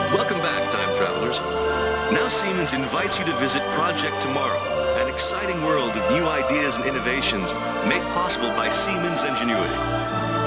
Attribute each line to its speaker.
Speaker 1: Welcome back, time travelers. Now Siemens invites you to visit Project Tomorrow, an exciting world of new ideas and innovations made possible by Siemens Ingenuity.